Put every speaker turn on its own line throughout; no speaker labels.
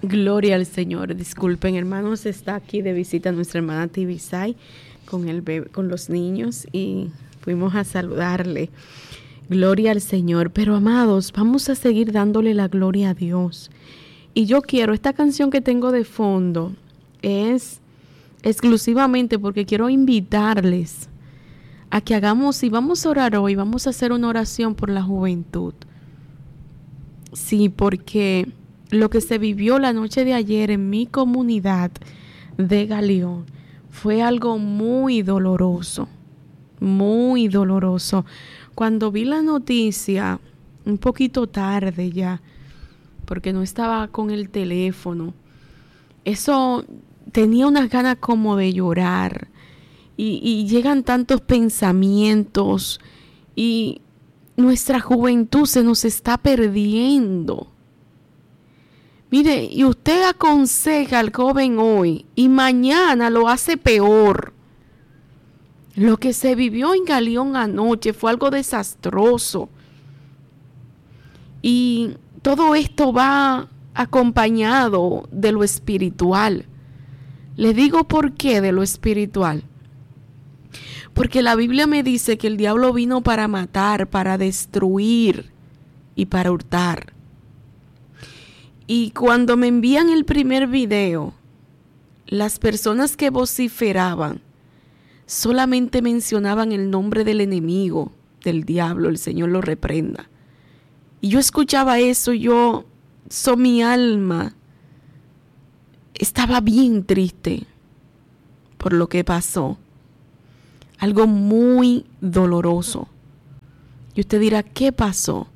Gloria al Señor. Disculpen, hermanos, está aquí de visita nuestra hermana Tibisay con el bebé, con los niños, y fuimos a saludarle. Gloria al Señor. Pero amados, vamos a seguir dándole la gloria a Dios. Y yo quiero, esta canción que tengo de fondo es exclusivamente porque quiero invitarles a que hagamos, y vamos a orar hoy, vamos a hacer una oración por la juventud. Sí, porque lo que se vivió la noche de ayer en mi comunidad de Galeón fue algo muy doloroso, muy doloroso. Cuando vi la noticia, un poquito tarde ya, porque no estaba con el teléfono, eso tenía unas ganas como de llorar, y llegan tantos pensamientos, y nuestra juventud se nos está perdiendo. Mire, y usted aconseja al joven hoy y mañana lo hace peor. Lo que se vivió en Galeón anoche fue algo desastroso. Y todo esto va acompañado de lo espiritual. Le digo por qué de lo espiritual. Porque la Biblia me dice que el diablo vino para matar, para destruir y para hurtar. Y cuando me envían el primer video, las personas que vociferaban solamente mencionaban el nombre del enemigo, del diablo, el Señor lo reprenda. Y yo escuchaba eso, mi alma estaba bien triste por lo que pasó. Algo muy doloroso. Y usted dirá, ¿qué pasó?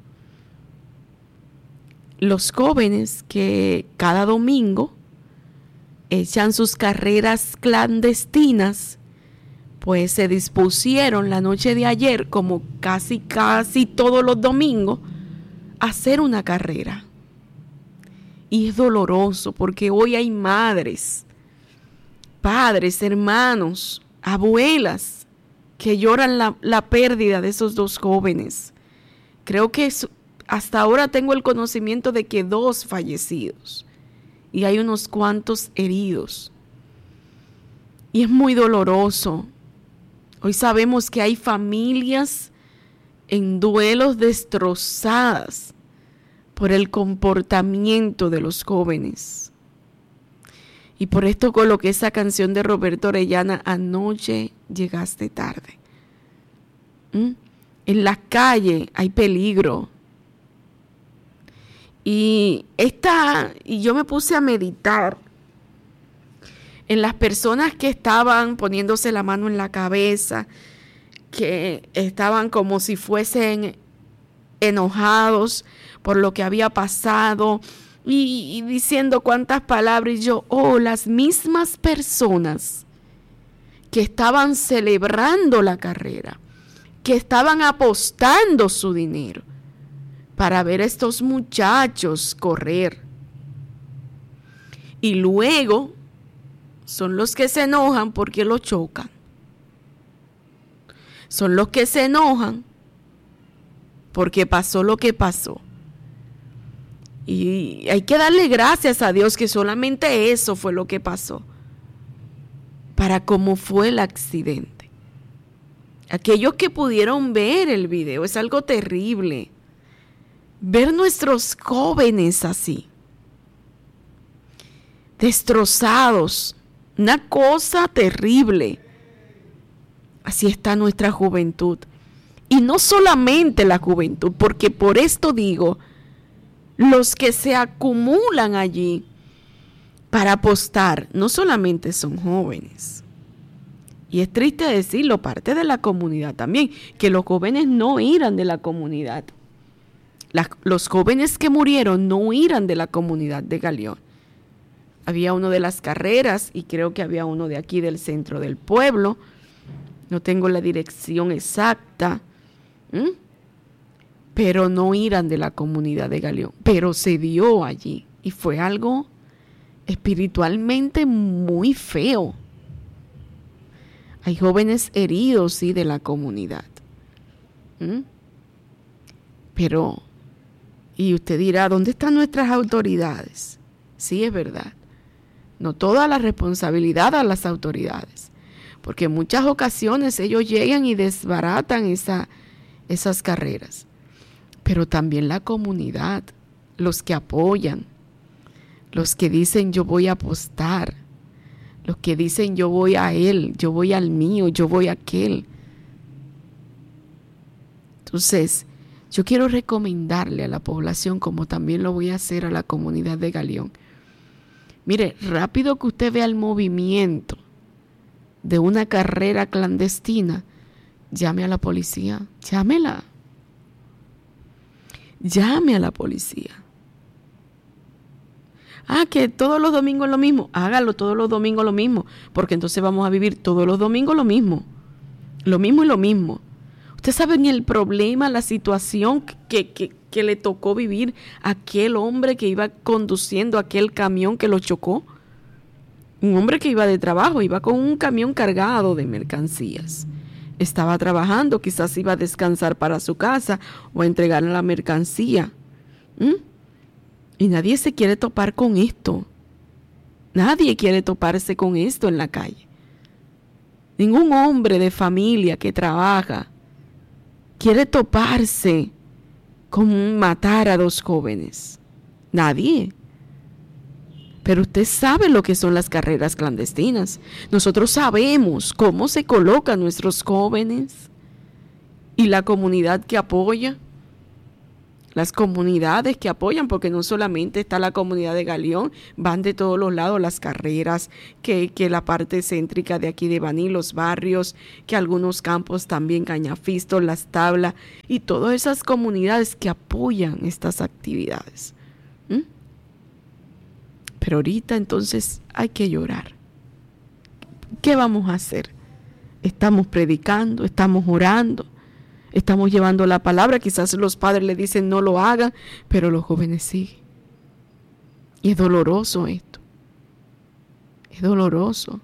Los jóvenes que cada domingo echan sus carreras clandestinas, pues se dispusieron la noche de ayer, como casi todos los domingos, a hacer una carrera. Y es doloroso porque hoy hay madres, padres, hermanos, abuelas que lloran la pérdida de esos dos jóvenes. Creo que hasta ahora tengo el conocimiento de que 2 fallecidos y hay unos cuantos heridos. Y es muy doloroso. Hoy sabemos que hay familias en duelos destrozadas por el comportamiento de los jóvenes. Y por esto coloqué esa canción de Roberto Orellana, Anoche llegaste tarde. En la calle hay peligro. Y yo me puse a meditar en las personas que estaban poniéndose la mano en la cabeza, que estaban como si fuesen enojados por lo que había pasado, y diciendo cuántas palabras. Y yo, las mismas personas que estaban celebrando la carrera, que estaban apostando su dinero para ver a estos muchachos correr. Y luego son los que se enojan porque lo chocan. Son los que se enojan porque pasó lo que pasó. Y hay que darle gracias a Dios que solamente eso fue lo que pasó, para cómo fue el accidente. Aquellos que pudieron ver el video, es algo terrible. Ver nuestros jóvenes así, destrozados, una cosa terrible. Así está nuestra juventud. Y no solamente la juventud, porque por esto digo, los que se acumulan allí para apostar no solamente son jóvenes. Y es triste decirlo, parte de la comunidad también, que los jóvenes no eran de la comunidad. Los jóvenes que murieron no eran de la comunidad de Galeón. Había uno de las carreras y creo que había uno de aquí del centro del pueblo. No tengo la dirección exacta. Pero no eran de la comunidad de Galeón. Pero se dio allí y fue algo espiritualmente muy feo. Hay jóvenes heridos, sí, de la comunidad. Pero, y usted dirá, ¿dónde están nuestras autoridades? Sí, es verdad. No toda la responsabilidad a las autoridades, porque en muchas ocasiones ellos llegan y desbaratan esas carreras. Pero también la comunidad, los que apoyan, los que dicen yo voy a apostar, los que dicen yo voy a él, yo voy al mío, yo voy a aquel. Entonces, yo quiero recomendarle a la población, como también lo voy a hacer a la comunidad de Galeón. Mire, rápido que usted vea el movimiento de una carrera clandestina, llame a la policía, llámela. Llame a la policía. Que todos los domingos lo mismo, hágalo todos los domingos lo mismo, porque entonces vamos a vivir todos los domingos lo mismo y lo mismo. Ustedes saben el problema, la situación que le tocó vivir a aquel hombre que iba conduciendo aquel camión que lo chocó. Un hombre que iba de trabajo, iba con un camión cargado de mercancías. Estaba trabajando, quizás iba a descansar para su casa o a entregar la mercancía. Y nadie se quiere topar con esto. Nadie quiere toparse con esto en la calle. Ningún hombre de familia que trabaja quiere toparse con matar a 2 jóvenes. Nadie. Pero usted sabe lo que son las carreras clandestinas. Nosotros sabemos cómo se colocan nuestros jóvenes y la comunidad que apoya. Las comunidades que apoyan, porque no solamente está la comunidad de Galeón, van de todos los lados las carreras, que la parte céntrica de aquí de Baní, los barrios, que algunos campos también, Cañafisto, Las Tablas, y todas esas comunidades que apoyan estas actividades. Pero ahorita entonces hay que llorar. ¿Qué vamos a hacer? Estamos predicando, estamos orando, estamos llevando la palabra. Quizás los padres le dicen no lo hagan, pero los jóvenes siguen. Y es doloroso esto. Es doloroso.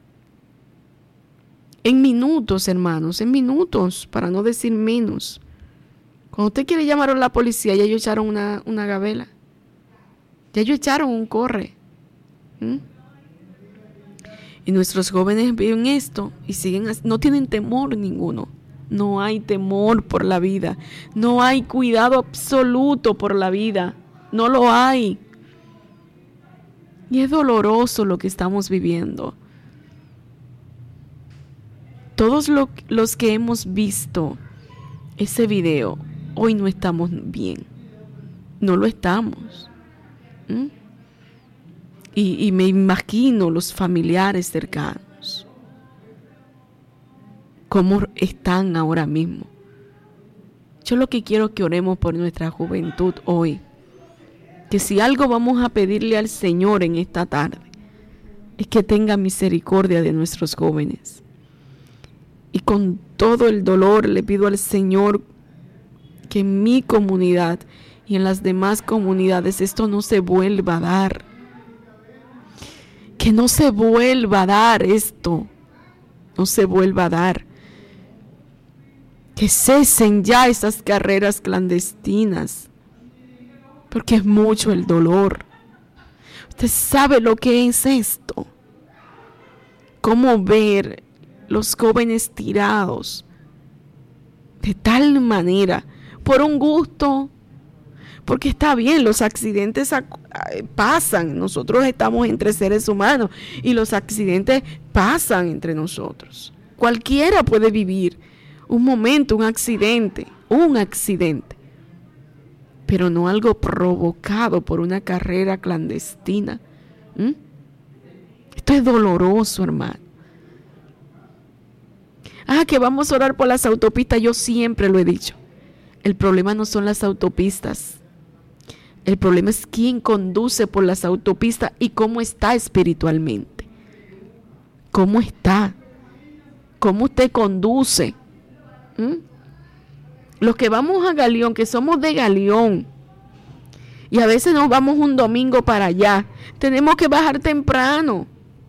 En minutos, hermanos, en minutos, para no decir menos. Cuando usted quiere llamar a la policía, ya ellos echaron una gabela. Ya ellos echaron un corre. Y nuestros jóvenes ven esto y siguen, no tienen temor ninguno. No hay temor por la vida. No hay cuidado absoluto por la vida. No lo hay. Y es doloroso lo que estamos viviendo. Todos los que hemos visto ese video, hoy no estamos bien. No lo estamos. Y me imagino los familiares cercanos, cómo están ahora mismo. Yo lo que quiero es que oremos por nuestra juventud hoy. Que si algo vamos a pedirle al Señor en esta tarde, es que tenga misericordia de nuestros jóvenes. Y con todo el dolor le pido al Señor que en mi comunidad y en las demás comunidades esto no se vuelva a dar. Que no se vuelva a dar esto. No se vuelva a dar. Que cesen ya esas carreras clandestinas. Porque es mucho el dolor. Usted sabe lo que es esto. Cómo ver los jóvenes tirados de tal manera por un gusto. Porque está bien, los accidentes pasan, nosotros estamos entre seres humanos y los accidentes pasan entre nosotros. Cualquiera puede vivir un momento, un accidente, pero no algo provocado por una carrera clandestina. Esto es doloroso, hermano. Que vamos a orar por las autopistas, yo siempre lo he dicho. El problema no son las autopistas. El problema es quién conduce por las autopistas y cómo está espiritualmente. ¿Cómo está? ¿Cómo usted conduce? Los que vamos a Galeón, que somos de Galeón, y a veces nos vamos un domingo para allá, tenemos que bajar temprano.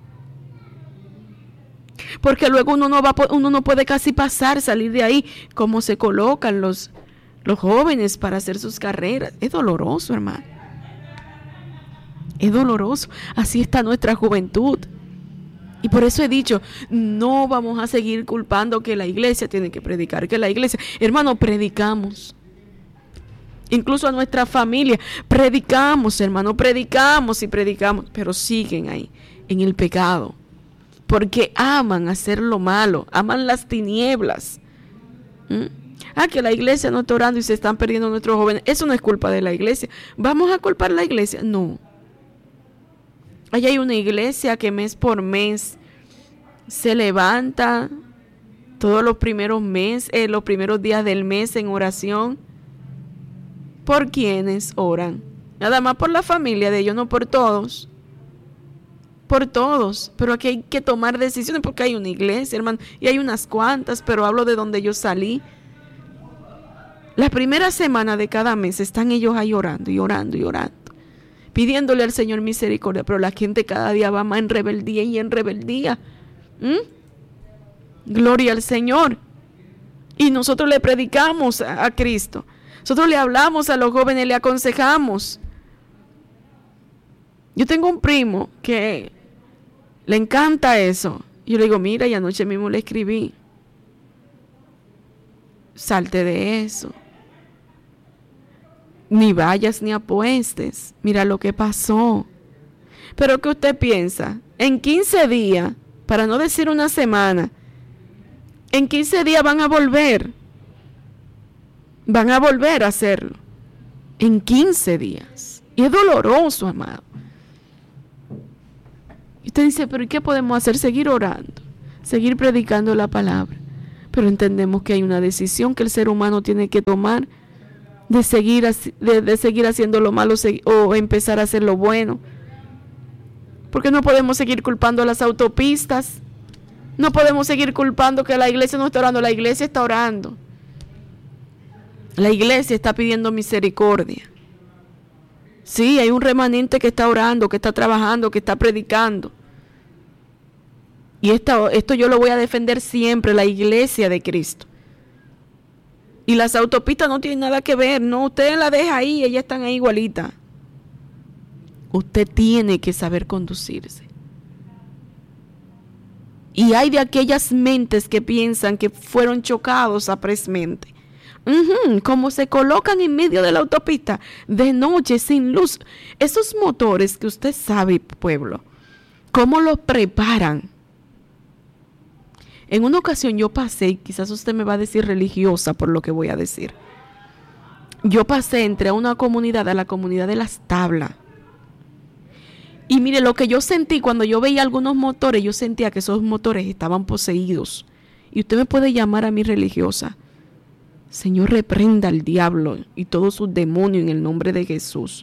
Porque luego uno no puede casi salir de ahí, como se colocan los jóvenes para hacer sus carreras. Es doloroso, hermano. Es doloroso. Así está nuestra juventud. Y por eso he dicho, no vamos a seguir culpando que la iglesia tiene que predicar, que la iglesia, hermano, predicamos. Incluso a nuestra familia, predicamos, hermano, predicamos y predicamos, pero siguen ahí, en el pecado. Porque aman hacer lo malo, aman las tinieblas. Que la iglesia no está orando y se están perdiendo nuestros jóvenes. Eso no es culpa de la iglesia. ¿Vamos a culpar a la iglesia? No. Allá hay una iglesia que mes por mes se levanta todos los primeros meses, los primeros días del mes en oración. ¿Por quiénes oran? Nada más por la familia de ellos, no por todos. Por todos. Pero aquí hay que tomar decisiones porque hay una iglesia, hermano, y hay unas cuantas, pero hablo de donde yo salí. La primera semana de cada mes están ellos ahí orando y orando y orando, pidiéndole al Señor misericordia, pero la gente cada día va más en rebeldía y en rebeldía. Gloria al Señor. Y nosotros le predicamos a Cristo. Nosotros le hablamos a los jóvenes, le aconsejamos. Yo tengo un primo que le encanta eso. Yo le digo, mira, y anoche mismo le escribí, salte de eso. Ni vayas ni apuestes. Mira lo que pasó. Pero ¿qué usted piensa? En 15 días, para no decir una semana, en 15 días van a volver. Van a volver a hacerlo. En 15 días. Y es doloroso, amado. Y usted dice, pero ¿y qué podemos hacer? Seguir orando, seguir predicando la palabra. Pero entendemos que hay una decisión que el ser humano tiene que tomar de seguir haciendo lo malo o empezar a hacer lo bueno. Porque no podemos seguir culpando a las autopistas. No podemos seguir culpando que la iglesia no está orando. La iglesia está orando. La iglesia está pidiendo misericordia. Sí, hay un remanente que está orando, que está trabajando, que está predicando. Y esto yo lo voy a defender siempre, la iglesia de Cristo. Y las autopistas no tienen nada que ver, no, usted la deja ahí, ellas están ahí igualitas. Usted tiene que saber conducirse. Y hay de aquellas mentes que piensan que fueron chocados aprésmente. Como se colocan en medio de la autopista de noche sin luz. Esos motores que usted sabe, pueblo, ¿cómo los preparan? En una ocasión yo pasé, y quizás usted me va a decir religiosa por lo que voy a decir. Yo pasé, entré a una comunidad, a la comunidad de Las Tablas. Y mire, lo que yo sentí cuando yo veía algunos motores, yo sentía que esos motores estaban poseídos. Y usted me puede llamar a mí religiosa. Señor, reprenda al diablo y todos sus demonios en el nombre de Jesús.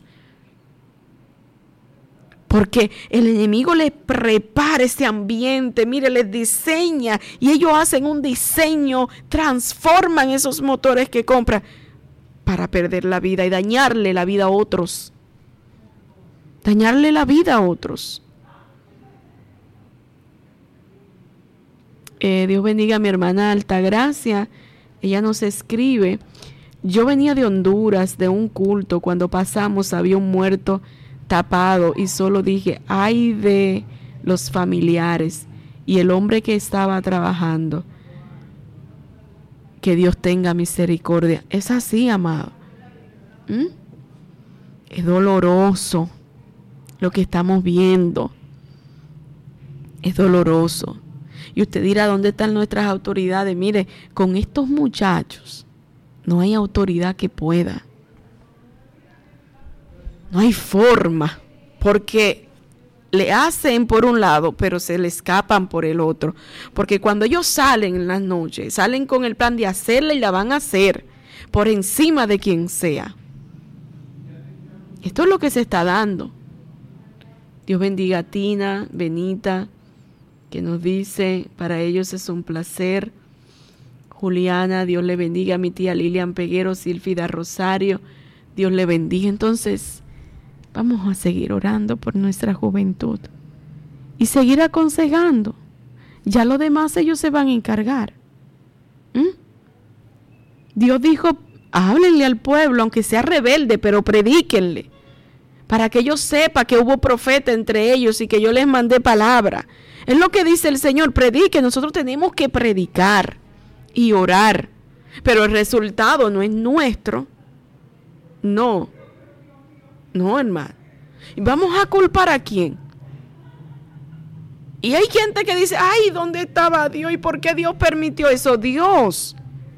Porque el enemigo les prepara ese ambiente, mire, les diseña y ellos hacen un diseño, transforman esos motores que compran para perder la vida y dañarle la vida a otros. Dañarle la vida a otros. Dios bendiga a mi hermana Altagracia. Ella nos escribe, yo venía de Honduras, de un culto, cuando pasamos había un muerto tapado y solo dije, ay de los familiares y el hombre que estaba trabajando, que Dios tenga misericordia. Es así, amado. Es doloroso lo que estamos viendo. Es doloroso. Y usted dirá, ¿dónde están nuestras autoridades? Mire, con estos muchachos no hay autoridad que pueda. No hay forma, porque le hacen por un lado, pero se le escapan por el otro. Porque cuando ellos salen en las noches, salen con el plan de hacerla y la van a hacer por encima de quien sea. Esto es lo que se está dando. Dios bendiga a Tina, Benita, que nos dice, para ellos es un placer. Juliana, Dios le bendiga a mi tía Lilian Peguero, Silfida Rosario, Dios le bendiga. Entonces, vamos a seguir orando por nuestra juventud y seguir aconsejando. Ya lo demás ellos se van a encargar. Dios dijo, háblenle al pueblo, aunque sea rebelde, pero predíquenle, para que ellos sepan que hubo profeta entre ellos y que yo les mandé palabra. Es lo que dice el Señor, predique. Nosotros tenemos que predicar y orar, pero el resultado no es nuestro. No, hermano. ¿Y vamos a culpar a quién? Y hay gente que dice, ay, ¿dónde estaba Dios? ¿Y por qué Dios permitió eso? Dios,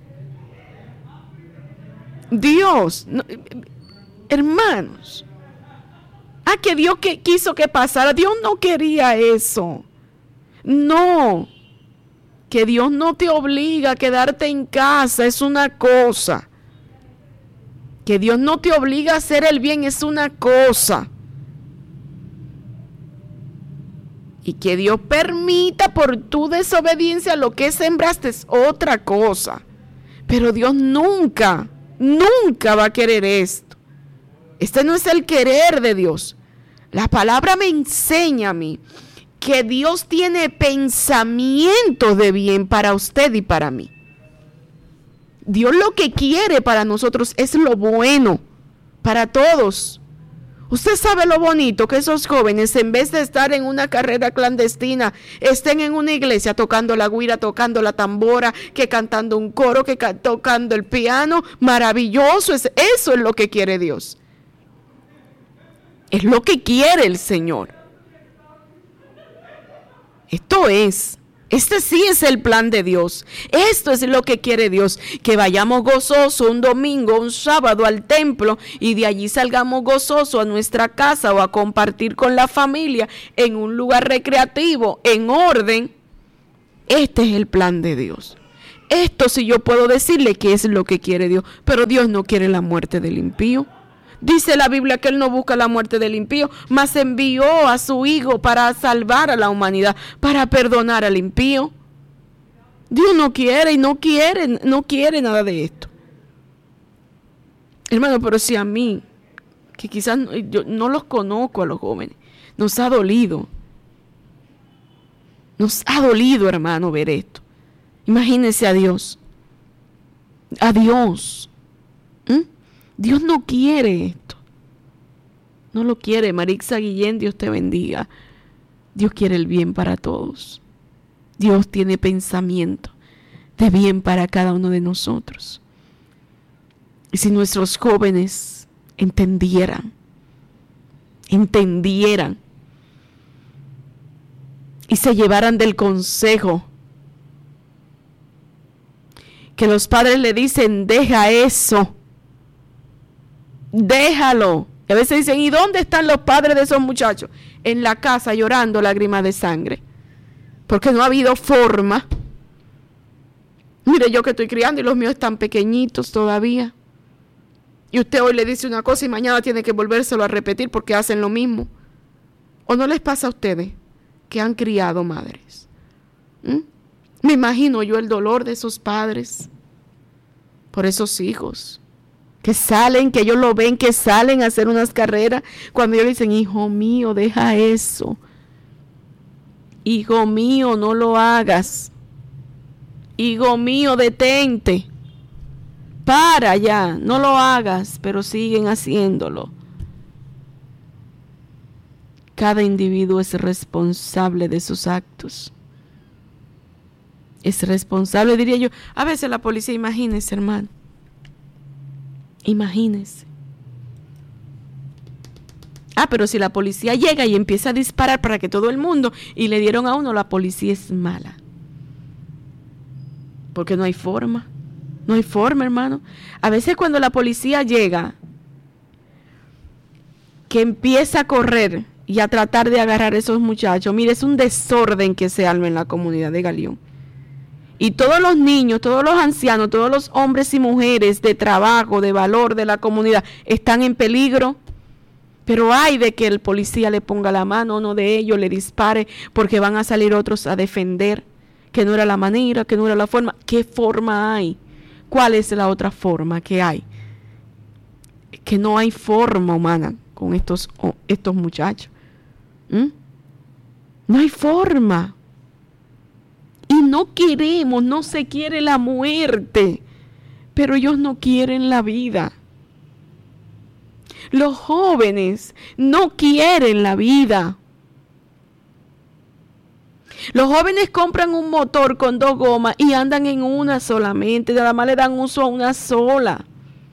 no, hermanos, que Dios quiso que pasara. Dios no quería eso. No, que Dios no te obliga a quedarte en casa, es una cosa. Que Dios no te obliga a hacer el bien, es una cosa. Y que Dios permita por tu desobediencia lo que sembraste es otra cosa. Pero Dios nunca va a querer esto. Este no es el querer de Dios. La palabra me enseña a mí que Dios tiene pensamientos de bien para usted y para mí. Dios lo que quiere para nosotros es lo bueno para todos. Usted sabe lo bonito que esos jóvenes, en vez de estar en una carrera clandestina, estén en una iglesia tocando la güira, tocando la tambora, que cantando un coro, que tocando el piano. Maravilloso, eso es lo que quiere Dios. Es lo que quiere el Señor. Este sí es el plan de Dios. Esto es lo que quiere Dios, que vayamos gozosos un domingo, un sábado al templo y de allí salgamos gozosos a nuestra casa o a compartir con la familia en un lugar recreativo, en orden. Este es el plan de Dios. Esto sí yo puedo decirle que es lo que quiere Dios, pero Dios no quiere la muerte del impío. Dice la Biblia que Él no busca la muerte del impío, mas envió a su Hijo para salvar a la humanidad, para perdonar al impío. Dios no quiere y no quiere nada de esto. Hermano, pero si a mí, que quizás yo no los conozco a los jóvenes, nos ha dolido. Nos ha dolido, hermano, ver esto. Imagínense a Dios. A Dios. Dios no quiere esto. No lo quiere. Marixa Guillén, Dios te bendiga. Dios quiere el bien para todos. Dios tiene pensamiento de bien para cada uno de nosotros. Y si nuestros jóvenes entendieran y se llevaran del consejo que los padres le dicen, deja eso, déjalo. Y a veces dicen, ¿y dónde están los padres de esos muchachos? En la casa llorando lágrimas de sangre, porque no ha habido forma. Mire, yo que estoy criando y los míos están pequeñitos todavía, y usted hoy le dice una cosa y mañana tiene que volvérselo a repetir porque hacen lo mismo. ¿O no les pasa a ustedes que han criado madres? Me imagino yo el dolor de esos padres por esos hijos que salen, que ellos lo ven, que salen a hacer unas carreras, cuando ellos dicen, hijo mío, deja eso. Hijo mío, no lo hagas. Hijo mío, detente. Para ya, no lo hagas, pero siguen haciéndolo. Cada individuo es responsable de sus actos. Es responsable, diría yo. A veces la policía, imagínese, hermano. Imagínese. Pero si la policía llega y empieza a disparar para que todo el mundo, y le dieron a uno, la policía es mala. Porque no hay forma. No hay forma, hermano. A veces cuando la policía llega, que empieza a correr y a tratar de agarrar a esos muchachos, mire, es un desorden que se arma en la comunidad de Galión. Y todos los niños, todos los ancianos, todos los hombres y mujeres de trabajo, de valor de la comunidad están en peligro. Pero hay de que el policía le ponga la mano a uno de ellos, le dispare, porque van a salir otros a defender, que no era la manera, que no era la forma. ¿Qué forma hay? ¿Cuál es la otra forma que hay? Que no hay forma humana con estos muchachos. No hay forma. Y no queremos, no se quiere la muerte, pero ellos no quieren la vida. Los jóvenes no quieren la vida. Los jóvenes compran un motor con 2 gomas y andan en una solamente, nada más le dan uso a una sola.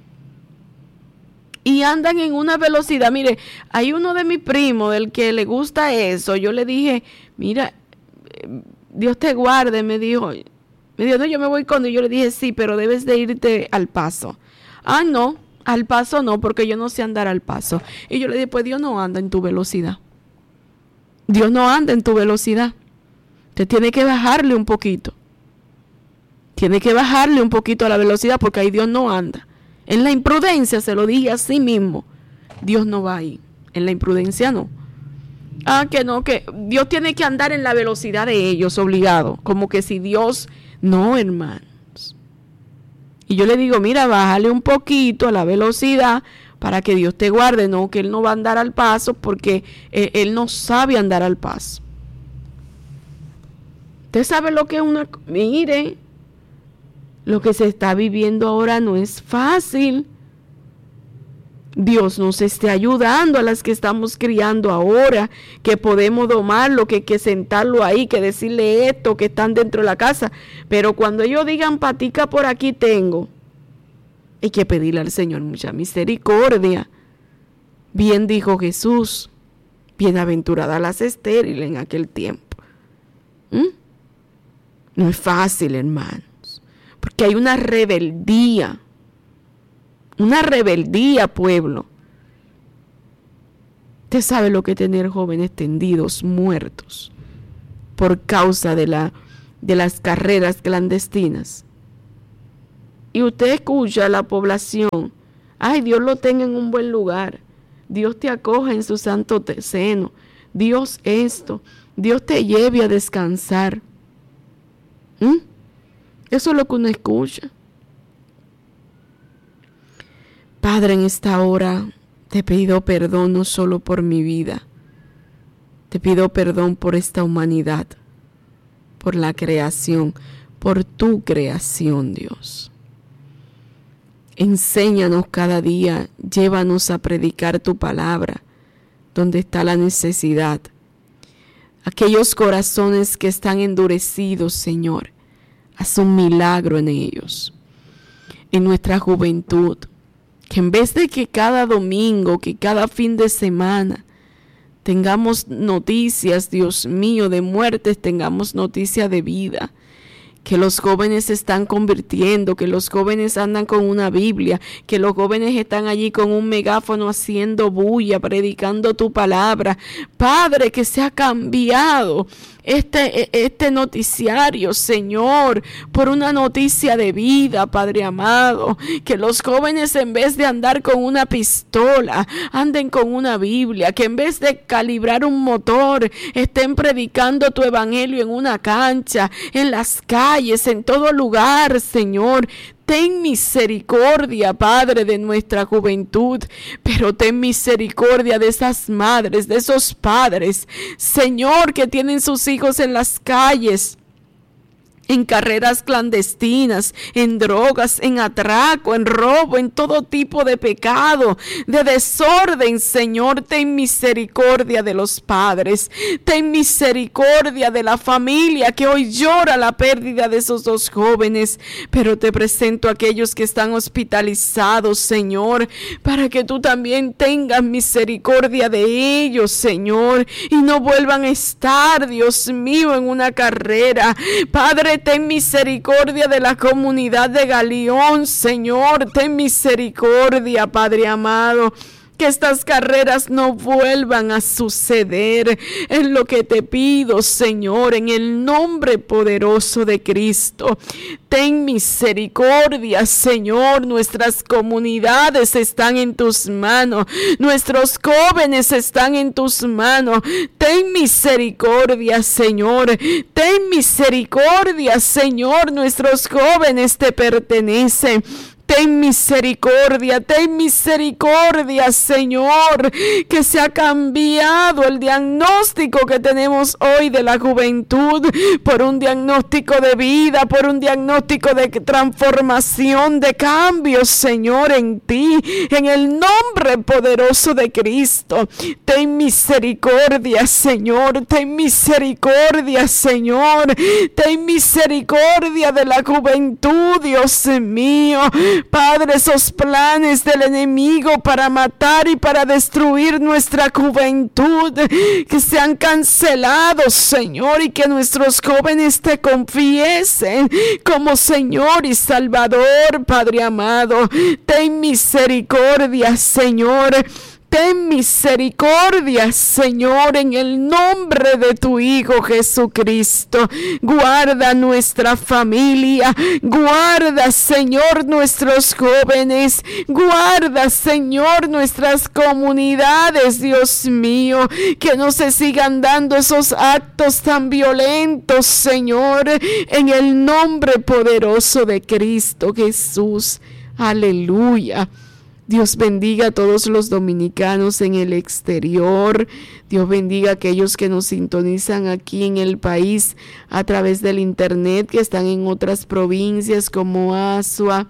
Y andan en una velocidad. Mire, hay uno de mis primos del que le gusta eso. Yo le dije, mira, Dios te guarde, me dijo, no, yo me voy con Dios. Yo le dije, sí, pero debes de irte al paso. Ah, no, al paso no, porque yo no sé andar al paso. Y yo le dije, pues Dios no anda en tu velocidad. Dios no anda en tu velocidad. Usted tiene que bajarle un poquito. Tiene que bajarle un poquito a la velocidad porque ahí Dios no anda. En la imprudencia, se lo dije a sí mismo, Dios no va ahí. En la imprudencia no. Ah, que no, que Dios tiene que andar en la velocidad de ellos, obligado. Como que si Dios... No, hermanos. Y yo le digo, mira, bájale un poquito a la velocidad para que Dios te guarde. No, que Él no va a andar al paso porque Él no sabe andar al paso. Usted sabe lo que es una... Mire, lo que se está viviendo ahora no es fácil. Dios nos esté ayudando a las que estamos criando ahora, que podemos domarlo, que hay que sentarlo ahí, que decirle esto, que están dentro de la casa. Pero cuando ellos digan, patica por aquí tengo, hay que pedirle al Señor mucha misericordia. Bien dijo Jesús, bienaventuradas las estériles en aquel tiempo. No es fácil, hermanos, porque hay una rebeldía, pueblo. Usted sabe lo que es tener jóvenes tendidos, muertos, por causa de las carreras clandestinas. Y usted escucha a la población, ay, Dios lo tenga en un buen lugar, Dios te acoja en su santo seno, Dios esto, Dios te lleve a descansar. Eso es lo que uno escucha. Padre, en esta hora te pido perdón no solo por mi vida, te pido perdón por esta humanidad, por la creación, por tu creación, Dios. Enséñanos cada día, llévanos a predicar tu palabra, donde está la necesidad. Aquellos corazones que están endurecidos, Señor, haz un milagro en ellos, en nuestra juventud, que en vez de que cada domingo, que cada fin de semana tengamos noticias, Dios mío, de muertes, tengamos noticias de vida, que los jóvenes se están convirtiendo, que los jóvenes andan con una Biblia, que los jóvenes están allí con un megáfono haciendo bulla, predicando tu palabra. Padre, que se ha cambiado este noticiario, Señor, por una noticia de vida, Padre amado, que los jóvenes en vez de andar con una pistola, anden con una Biblia, que en vez de calibrar un motor, estén predicando tu evangelio en una cancha, en las calles, en todo lugar, Señor. Ten misericordia, Padre, de nuestra juventud, pero ten misericordia de esas madres, de esos padres, Señor, que tienen sus hijos en las calles, en carreras clandestinas, en drogas, en atraco, en robo, en todo tipo de pecado, de desorden. Señor, ten misericordia de los padres, ten misericordia de la familia que hoy llora la pérdida de esos 2 jóvenes, pero te presento a aquellos que están hospitalizados, Señor, para que tú también tengas misericordia de ellos, Señor, y no vuelvan a estar, Dios mío, en una carrera. Padre, ten misericordia de la comunidad de Galión, Señor, ten misericordia, Padre amado. Que estas carreras no vuelvan a suceder. Es lo que te pido, Señor, en el nombre poderoso de Cristo. Ten misericordia, Señor. Nuestras comunidades están en tus manos. Nuestros jóvenes están en tus manos. Ten misericordia, Señor. Ten misericordia, Señor. Nuestros jóvenes te pertenecen. Ten misericordia, Señor, que se ha cambiado el diagnóstico que tenemos hoy de la juventud por un diagnóstico de vida, por un diagnóstico de transformación, de cambio, Señor, en ti, en el nombre poderoso de Cristo. Ten misericordia, Señor, ten misericordia, Señor, ten misericordia de la juventud, Dios mío. Padre, esos planes del enemigo para matar y para destruir nuestra juventud, que sean cancelados, Señor, y que nuestros jóvenes te confiesen como Señor y Salvador, Padre amado. Ten misericordia, Señor. Ten misericordia, Señor, en el nombre de tu Hijo Jesucristo. Guarda nuestra familia, guarda, Señor, nuestros jóvenes, guarda, Señor, nuestras comunidades, Dios mío, que no se sigan dando esos actos tan violentos, Señor, en el nombre poderoso de Cristo Jesús. Aleluya. Dios bendiga a todos los dominicanos en el exterior. Dios bendiga a aquellos que nos sintonizan aquí en el país a través del internet, que están en otras provincias como Azua,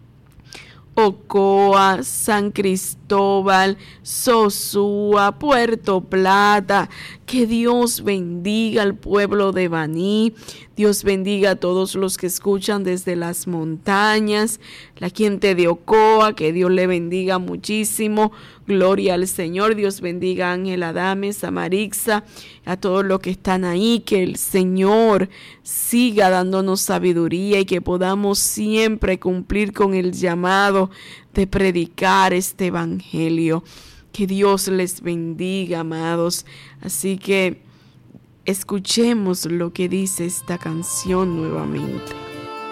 Ocoa, San Cristóbal, Sosúa, Puerto Plata. Que Dios bendiga al pueblo de Baní. Dios bendiga a todos los que escuchan desde las montañas. La gente de Ocoa, que Dios le bendiga muchísimo. Gloria al Señor. Dios bendiga a Ángela Dames, a Marixa, a todos los que están ahí. Que el Señor siga dándonos sabiduría y que podamos siempre cumplir con el llamado de predicar este evangelio. Que Dios les bendiga, amados. Así que escuchemos lo que dice esta canción nuevamente.